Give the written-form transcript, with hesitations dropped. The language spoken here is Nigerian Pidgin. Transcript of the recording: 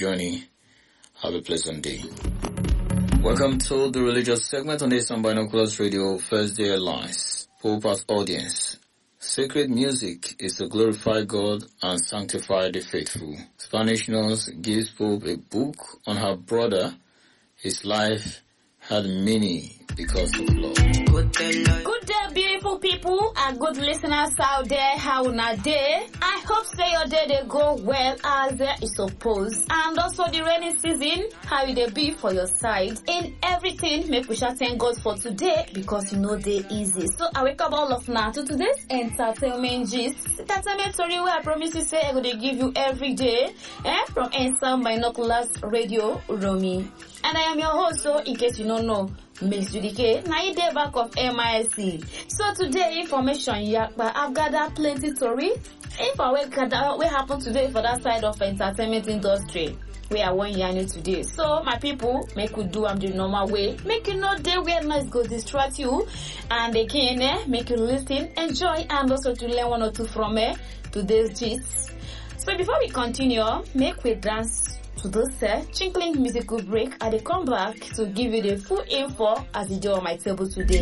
journey. Have a pleasant day. Welcome to the religious segment on this Binoculars Radio First Day Alliance. Pope as audience. Sacred music is to glorify God and sanctify the faithful. Spanish nurse gives Pope a book on her brother. His life had meaning because of love. Good day, beautiful people and good listeners out there. How na day? I hope say your day they go well as it's supposed. And also the rainy season, how will they be for your side? In everything, make we shall thank God for today because you know they easy. So I wake up all of now to today's entertainment gist. Entertainment story where I promise you say I will give you every day. From Ensemble Binoculars Radio Romy. And I am your host, so in case you don't know, Miss Judike, now you day back of MISC. So today, information yakba, I've gathered plenty story. If I will gather what happened today for that side of entertainment industry, we are one year today. So my people, make you do the normal way. Make you know day where noise go distract you, and again, make you listen, enjoy, and also to learn one or two from today's gist. So before we continue, make we dance to this tinkling musical break. I will come back to give you the full info as you do on my table today.